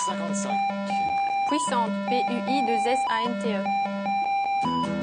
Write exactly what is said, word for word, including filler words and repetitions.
cinquante-cinq. Puissante, P U I deux S A N T E.